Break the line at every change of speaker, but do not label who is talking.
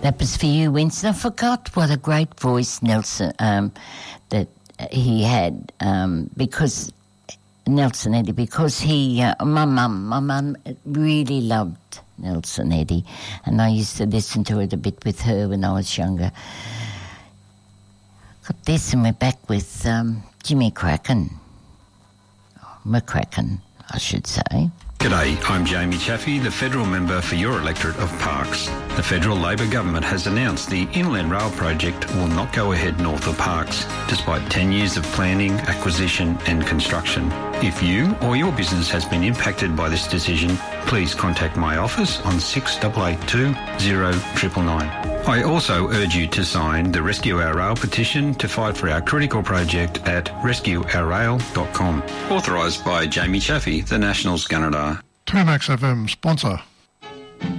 That was for you, Winston. I forgot what a great voice Nelson that he had because Nelson Eddy, because he my mum really loved Nelson Eddy, and I used to listen to it a bit with her when I was younger. Got this, and we're back with Jimmy McCracken, I should say.
G'day, I'm Jamie Chaffey, the federal member for your electorate of Parkes. The federal Labor government has announced the Inland Rail project will not go ahead north of Parkes, despite 10 years of planning, acquisition and construction. If you or your business has been impacted by this decision, please contact my office on 6882 0999. I also urge you to sign the Rescue Our Rail petition to fight for our critical project at rescueourrail.com. Authorised by Jamie Chaffey, the National Scanadar.
2Max FM sponsor.